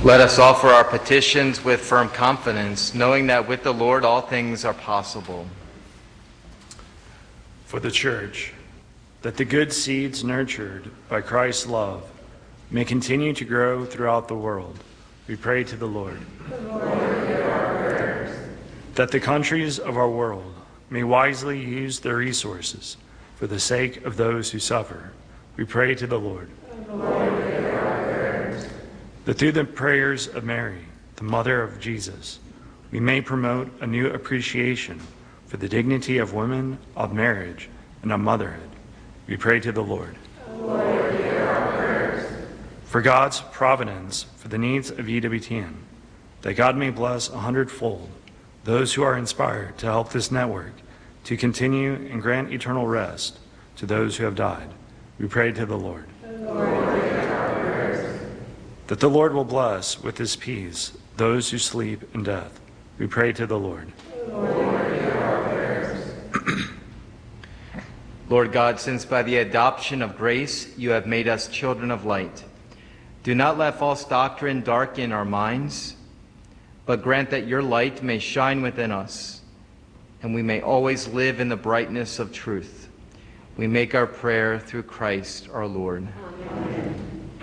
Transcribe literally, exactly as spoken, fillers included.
Let us offer our petitions with firm confidence, knowing that with the Lord all things are possible. For the Church, that the good seeds nurtured by Christ's love may continue to grow throughout the world, we pray to the Lord. The Lord hear our prayers. That the countries of our world may wisely use their resources for the sake of those who suffer, we pray to the Lord. The Lord hear our prayers. That through the prayers of Mary, the mother of Jesus, we may promote a new appreciation for the dignity of women, of marriage, and of motherhood, we pray to the Lord. The Lord hear our prayers. For God's providence for the needs of E W T N, that God may bless a hundredfold those who are inspired to help this network to continue and grant eternal rest to those who have died, we pray to the Lord. The Lord hear our prayers. That the Lord will bless with his peace those who sleep in death, we pray to the Lord. The Lord hear our prayers. Lord God, since by the adoption of grace you have made us children of light, do not let false doctrine darken our minds, but grant that your light may shine within us, and we may always live in the brightness of truth. We make our prayer through Christ our Lord. Amen.